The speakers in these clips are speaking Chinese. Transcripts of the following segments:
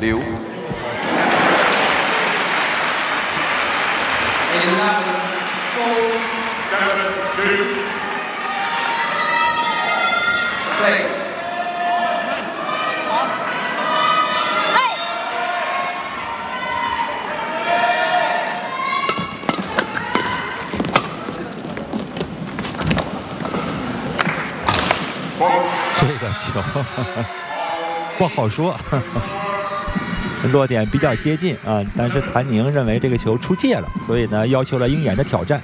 刘。Play。 这个球不好说，落点比较接近啊，但是谭宁认为这个球出界了，所以呢要求了鹰眼的挑战。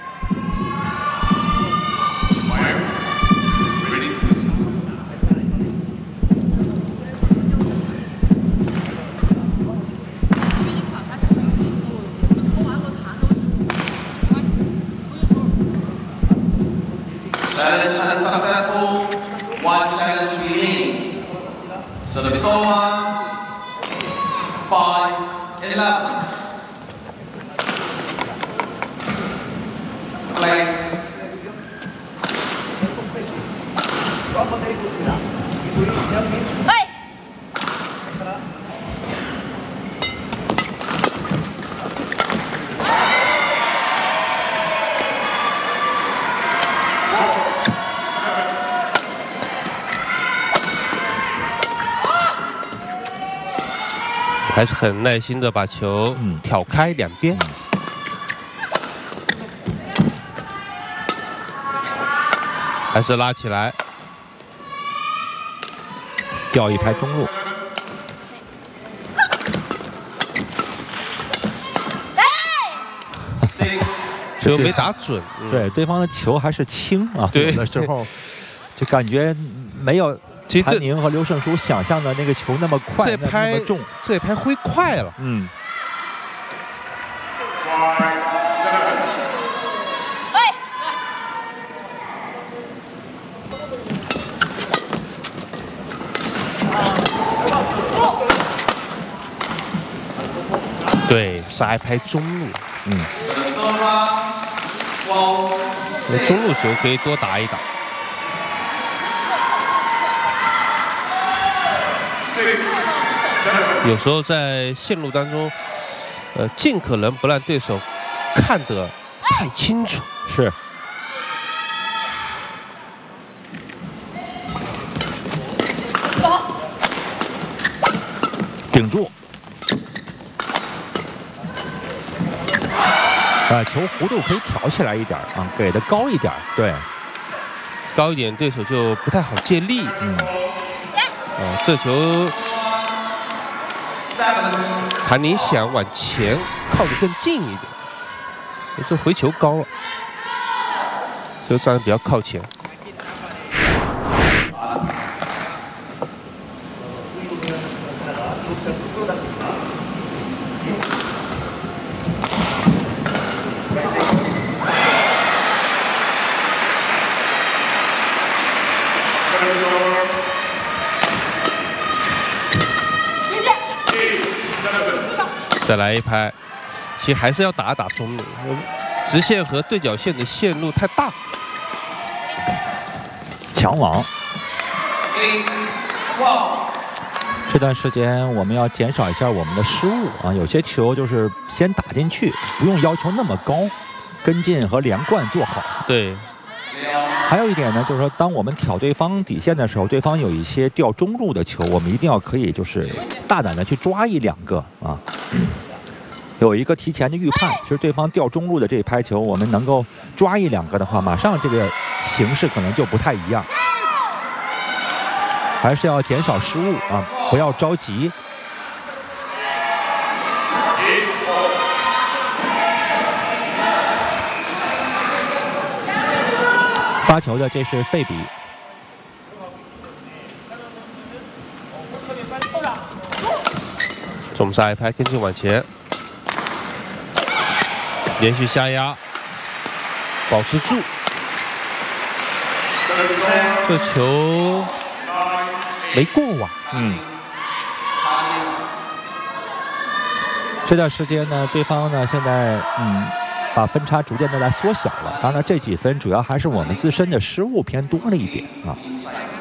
Challenge successful. One challenge remaining. Service over. 5-11. Play. 还是很耐心的把球挑开两边，还是拉起来， 掉一拍中路。 球没打准， 对，对方的球还是轻啊，有的时候就感觉没有。 其实谭宁和刘胜书想象的那个球那么快，那么重， 这拍挥快了。对，杀一拍中路。那中路球可以多打一打。 有时候在线路当中，尽可能不让对手看得太清楚。 是。顶住。球弧度可以挑起来一点啊，给的高一点，对， 高一点对手就不太好借力。这球。 谭宁想往前靠得更近一点，这回球高了，就站得比较靠前。再来一拍，其实还是要打打中路，直线和对角线的线路太大。 强网。这段时间我们要减少一下我们的失误啊，有些球就是先打进去，不用要求那么高，跟进和连贯做好。 对。 还有一点呢，就是说，当我们挑对方底线的时候，对方有一些掉中路的球，我们一定要可以就是大胆的去抓一两个啊。有一个提前的预判，其实对方掉中路的这一拍球，我们能够抓一两个的话，马上这个形势可能就不太一样。还是要减少失误啊，不要着急。发球的这是费比。 重杀一拍，跟进往前，连续下压，保持住。这球没过网。 这段时间呢，对方呢现在把分差逐渐的来缩小了。当然，这几分主要还是我们自身的失误偏多了一点啊。